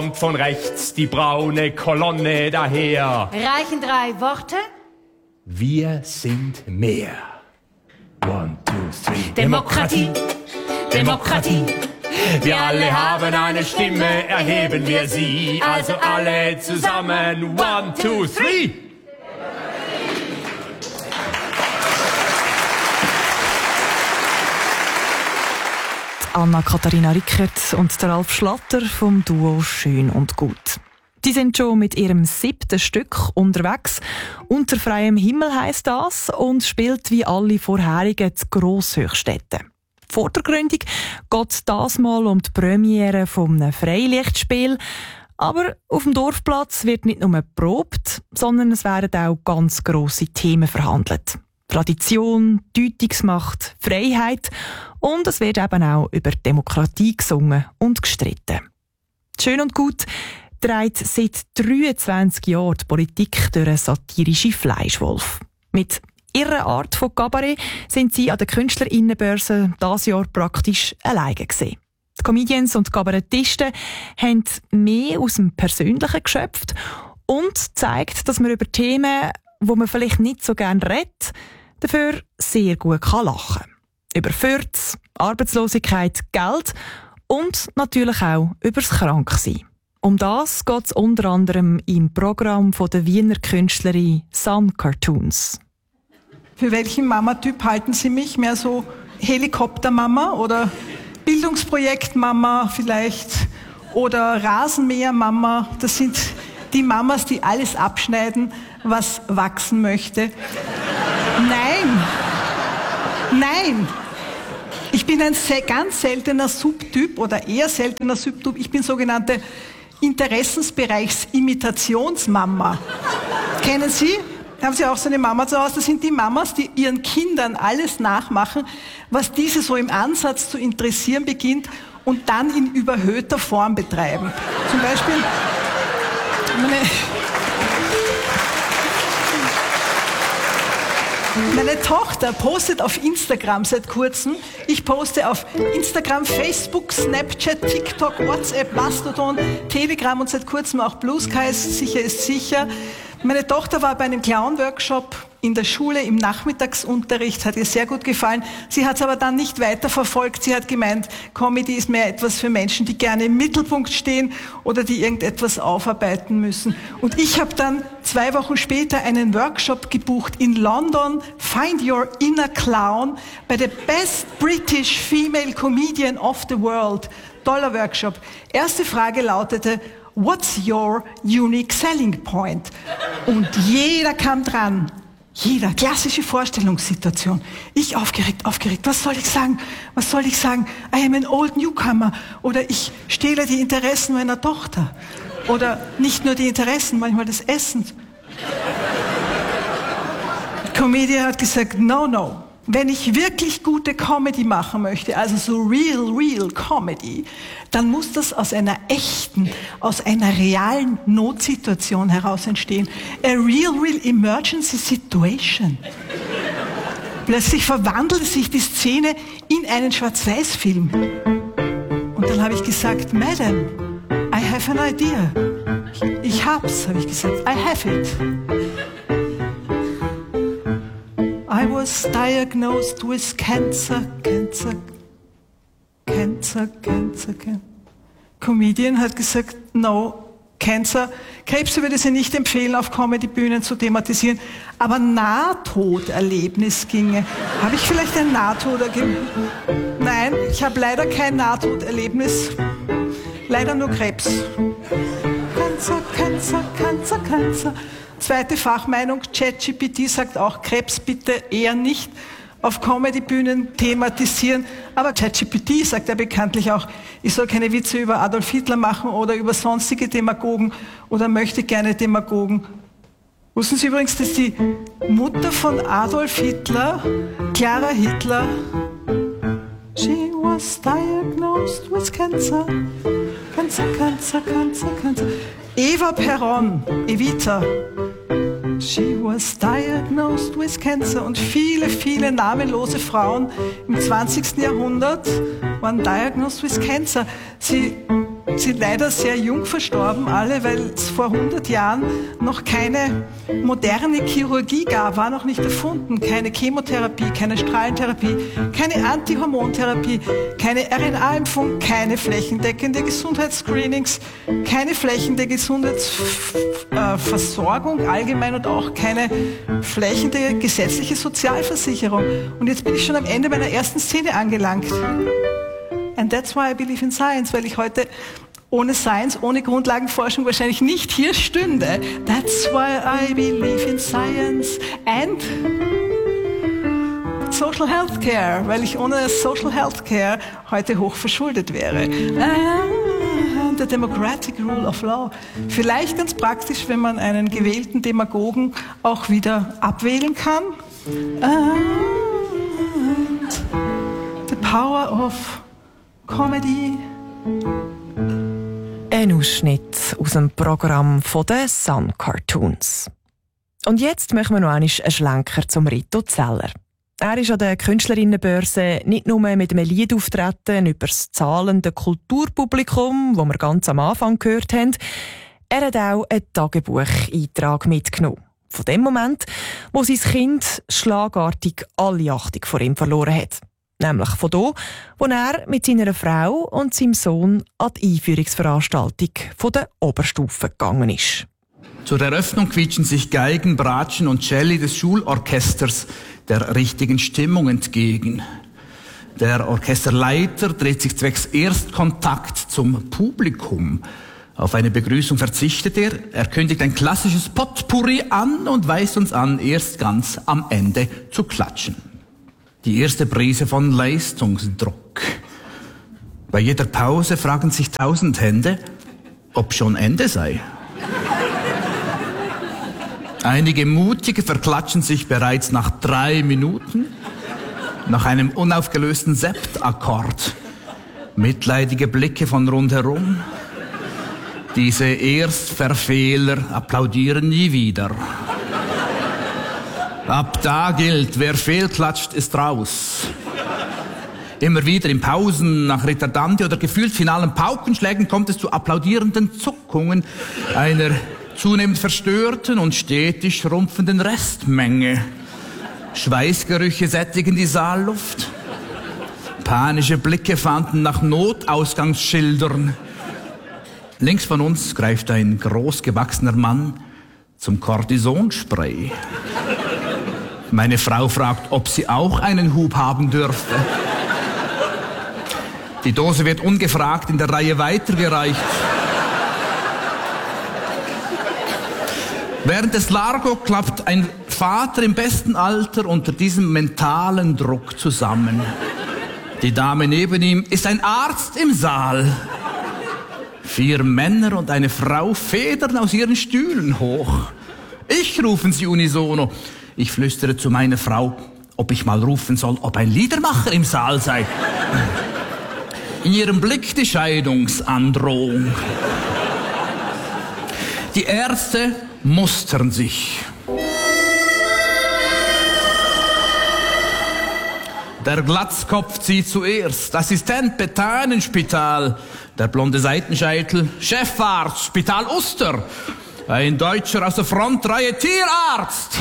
Und von rechts die braune Kolonne daher. Reichen 3 Worte? Wir sind mehr. 1, 2, 3. Demokratie, Demokratie. Wir alle haben eine Stimme, erheben wir sie. Also alle zusammen. 1, 2, 3. Anna-Katharina Rickert und der Ralf Schlatter vom Duo Schön und Gut. Die sind schon mit ihrem 7. Stück unterwegs. Unter freiem Himmel heisst das und spielt wie alle vorherigen die Grosshöchstädte. Vor der Gründung geht das mal um die Premiere vom Freilichtspiel. Aber auf dem Dorfplatz wird nicht nur geprobt, sondern es werden auch ganz grosse Themen verhandelt. Tradition, Deutungsmacht, Freiheit und es wird eben auch über Demokratie gesungen und gestritten. Schön und Gut trägt seit 23 Jahren die Politik durch einen satirischen Fleischwolf. Mit ihrer Art von Kabarett sind sie an der KünstlerInnenbörse dieses Jahr praktisch alleine gewesen. Die Comedians und Kabarettisten haben mehr aus dem Persönlichen geschöpft und zeigt, dass man über Themen, wo man vielleicht nicht so gerne redet, dafür sehr gut lachen kann. Über Fürz, Arbeitslosigkeit, Geld und natürlich auch über das Kranksein. Um das geht es unter anderem im Programm von der Wiener Künstlerin Sun Cartoons. Für welchen Mama-Typ halten Sie mich? Mehr so Helikoptermama oder Bildungsprojektmama vielleicht? Oder Rasenmähermama? Das sind die Mamas, die alles abschneiden, was wachsen möchte. Nein. Ich bin ein ganz seltener Subtyp oder eher seltener Subtyp. Ich bin sogenannte Interessensbereichs-Imitationsmama. Kennen Sie? Haben Sie auch so eine Mama zu Hause? Das sind die Mamas, die ihren Kindern alles nachmachen, was diese so im Ansatz zu interessieren beginnt und dann in überhöhter Form betreiben. Zum Beispiel meine Tochter postet auf Instagram seit kurzem. Ich poste auf Instagram, Facebook, Snapchat, TikTok, WhatsApp, Mastodon, Telegram und seit kurzem auch Blue Sky, sicher ist sicher. Meine Tochter war bei einem Clown-Workshop in der Schule im Nachmittagsunterricht, hat ihr sehr gut gefallen. Sie hat es aber dann nicht weiterverfolgt. Sie hat gemeint, Comedy ist mehr etwas für Menschen, die gerne im Mittelpunkt stehen oder die irgendetwas aufarbeiten müssen. Und ich habe dann 2 Wochen später einen Workshop gebucht in London, Find Your Inner Clown, bei der Best British Female Comedian of the World. Toller Workshop. Erste Frage lautete, What's your unique selling point? Und jeder kam dran. Jeder. Klassische Vorstellungssituation. Ich aufgeregt. Was soll ich sagen? I am an old newcomer. Oder ich stehle die Interessen meiner Tochter. Oder nicht nur die Interessen, manchmal das Essen. Die Comedian hat gesagt, no. Wenn ich wirklich gute Comedy machen möchte, also so real Comedy, dann muss das aus einer realen Notsituation heraus entstehen. A real emergency situation. Plötzlich verwandelte sich die Szene in einen Schwarz-Weiß-Film. Und dann habe ich gesagt, Madam, I have an idea. Ich hab's, habe ich gesagt. I have it. I was diagnosed with cancer. Comedian hat gesagt, no, Cancer. Krebs würde sie nicht empfehlen, auf Comedy-Bühnen zu thematisieren, aber Nahtoderlebnis ginge. Habe ich vielleicht ein Nahtoderlebnis? Nein, ich habe leider kein Nahtoderlebnis. Leider nur Krebs. Cancer. Zweite Fachmeinung, ChatGPT sagt auch, Krebs bitte eher nicht auf Comedy-Bühnen thematisieren. Aber ChatGPT sagt ja bekanntlich auch, ich soll keine Witze über Adolf Hitler machen oder über sonstige Demagogen oder möchte gerne Demagogen. Wussten Sie übrigens, dass die Mutter von Adolf Hitler, Clara Hitler, she was diagnosed with cancer. Eva Peron, Evita, she was diagnosed with cancer. Und viele namenlose Frauen im 20. Jahrhundert waren diagnosed with cancer. Sie sind leider sehr jung verstorben, alle, weil es vor 100 Jahren noch keine moderne Chirurgie gab, war noch nicht erfunden. Keine Chemotherapie, keine Strahlentherapie, keine Antihormontherapie, keine RNA-Impfung, keine flächendeckende Gesundheitsscreenings, keine flächendeckende Gesundheitsversorgung allgemein und auch keine flächendeckende gesetzliche Sozialversicherung. Und jetzt bin ich schon am Ende meiner ersten Szene angelangt. And that's why I believe in science, weil ich heute ohne Science, ohne Grundlagenforschung wahrscheinlich nicht hier stünde. That's why I believe in science and Social Healthcare, weil ich ohne Social Healthcare heute hoch verschuldet wäre. The democratic rule of law. Vielleicht ganz praktisch, wenn man einen gewählten Demagogen auch wieder abwählen kann. And the power of Comedy. Ein Ausschnitt aus dem Programm von den Sun Cartoons. Und jetzt machen wir noch einen Schlenker zum Rito Zeller. Er ist an der Künstlerinnenbörse nicht nur mit einem Lied auftreten über das zahlende Kulturpublikum, das wir ganz am Anfang gehört haben. Er hat auch einen Tagebucheintrag mitgenommen. Von dem Moment, wo sein Kind schlagartig alle Achtung vor ihm verloren hat. Nämlich von da, wo er mit seiner Frau und seinem Sohn an die Einführungsveranstaltung von der Oberstufe gegangen ist. Zur Eröffnung quietschen sich Geigen, Bratschen und Celli des Schulorchesters der richtigen Stimmung entgegen. Der Orchesterleiter dreht sich zwecks Erstkontakt zum Publikum. Auf eine Begrüßung verzichtet er. Er kündigt ein klassisches Potpourri an und weist uns an, erst ganz am Ende zu klatschen. Die erste Prise von Leistungsdruck. Bei jeder Pause fragen sich 1000 Hände, ob schon Ende sei. Einige Mutige verklatschen sich bereits nach 3 Minuten, nach einem unaufgelösten Septakkord. Mitleidige Blicke von rundherum. Diese Erstverfehler applaudieren nie wieder. Ab da gilt, wer fehlklatscht, ist raus. Immer wieder in Pausen, nach Ritardante oder gefühlt finalen Paukenschlägen kommt es zu applaudierenden Zuckungen einer zunehmend verstörten und stetig schrumpfenden Restmenge. Schweißgerüche sättigen die Saalluft. Panische Blicke fahnden nach Notausgangsschildern. Links von uns greift ein großgewachsener Mann zum Kortisonspray. Meine Frau fragt, ob sie auch einen Hub haben dürfte. Die Dose wird ungefragt in der Reihe weitergereicht. Während des Largo klappt ein Vater im besten Alter unter diesem mentalen Druck zusammen. Die Dame neben ihm ist ein Arzt im Saal. 4 Männer und eine Frau federn aus ihren Stühlen hoch. Ich, rufen sie unisono. Ich flüstere zu meiner Frau, ob ich mal rufen soll, ob ein Liedermacher im Saal sei. In ihrem Blick die Scheidungsandrohung. Die Ärzte mustern sich. Der Glatzkopf zieht zuerst. Assistent Bethanenspital. Der blonde Seitenscheitel. Chefarzt Spital Uster. Ein Deutscher aus der Frontreihe Tierarzt.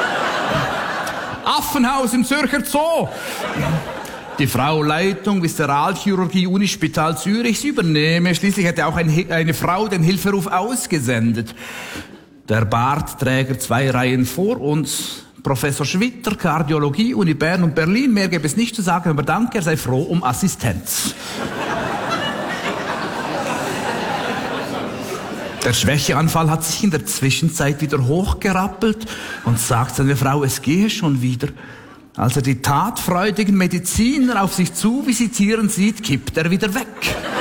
Affenhaus im Zürcher Zoo. Die Frau Leitung Viszeralchirurgie Unispital Zürich. Sie übernehme. Schließlich hätte auch eine Frau den Hilferuf ausgesendet. Der Bartträger 2 Reihen vor uns. Professor Schwitter, Kardiologie, Uni Bern und Berlin. Mehr gäbe es nicht zu sagen, aber danke, er sei froh um Assistenz. Der Schwächeanfall hat sich in der Zwischenzeit wieder hochgerappelt und sagt seine Frau, es gehe schon wieder. Als er die tatfreudigen Mediziner auf sich zu visitieren sieht, kippt er wieder weg.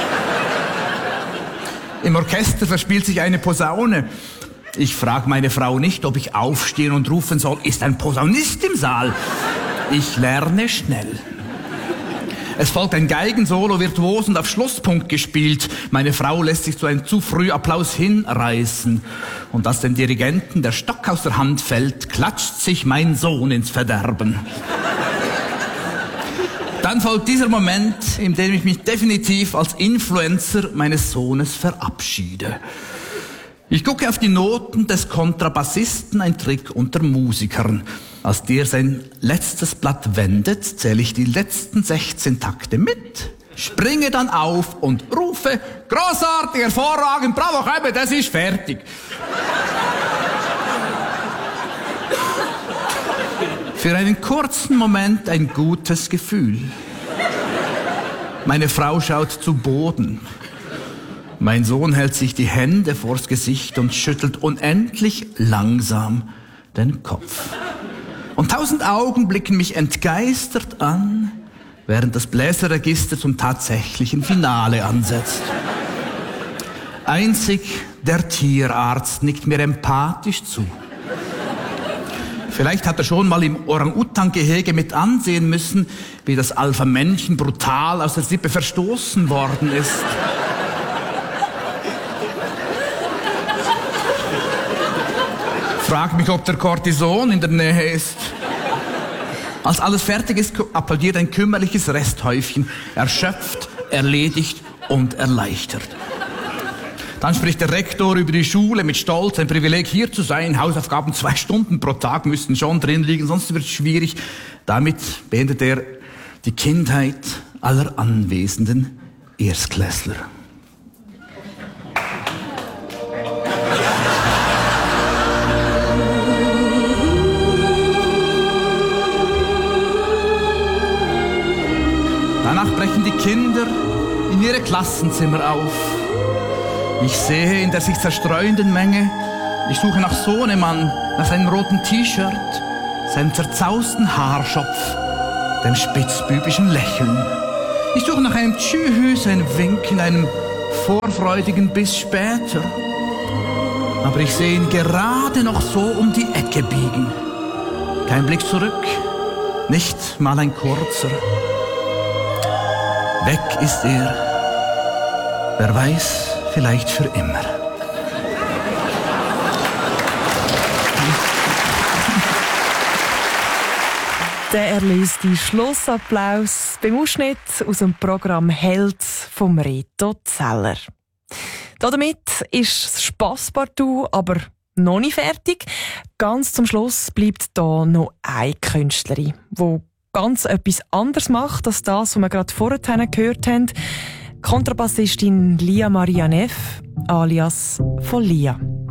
Im Orchester verspielt sich eine Posaune. Ich frage meine Frau nicht, ob ich aufstehen und rufen soll, ist ein Posaunist im Saal? Ich lerne schnell. Es folgt ein Geigensolo, virtuos und auf Schlusspunkt gespielt. Meine Frau lässt sich zu einem zu früh Applaus hinreißen. Und als dem Dirigenten der Stock aus der Hand fällt, klatscht sich mein Sohn ins Verderben. Dann folgt dieser Moment, in dem ich mich definitiv als Influencer meines Sohnes verabschiede. Ich gucke auf die Noten des Kontrabassisten, ein Trick unter Musikern. Als der sein letztes Blatt wendet, zähle ich die letzten 16 Takte mit, springe dann auf und rufe, großartig, hervorragend, bravo, Käbe, das ist fertig. Für einen kurzen Moment ein gutes Gefühl. Meine Frau schaut zu Boden. Mein Sohn hält sich die Hände vors Gesicht und schüttelt unendlich langsam den Kopf. Und 1000 Augen blicken mich entgeistert an, während das Bläserregister zum tatsächlichen Finale ansetzt. Einzig der Tierarzt nickt mir empathisch zu. Vielleicht hat er schon mal im Orang-Utan-Gehege mit ansehen müssen, wie das Alpha-Männchen brutal aus der Sippe verstoßen worden ist. Frag mich, ob der Cortison in der Nähe ist. Als alles fertig ist, applaudiert ein kümmerliches Resthäufchen, erschöpft, erledigt und erleichtert. Dann spricht der Rektor über die Schule mit Stolz, ein Privileg hier zu sein. Hausaufgaben 2 Stunden pro Tag müssten schon drin liegen, sonst wird es schwierig. Damit beendet er die Kindheit aller anwesenden Erstklässler. Danach brechen die Kinder in ihre Klassenzimmer auf. Ich sehe in der sich zerstreuenden Menge, ich suche nach Sohnemann, nach seinem roten T-Shirt, seinem zerzausten Haarschopf, dem spitzbübischen Lächeln. Ich suche nach einem Tschüss, einem Winken, einem vorfreudigen Bis später. Aber ich sehe ihn gerade noch so um die Ecke biegen. Kein Blick zurück, nicht mal ein kurzer. Weg ist er. Wer weiß, vielleicht für immer. Der erlöste Schlussapplaus beim Ausschnitt aus dem Programm Held vom Reto Zeller. Damit ist das Spasspartout aber noch nicht fertig. Ganz zum Schluss bleibt da noch eine Künstlerin, die ganz etwas anderes macht als das, was wir gerade vorhin gehört haben. Kontrabassistin Lia Maria Neff, alias von Lia.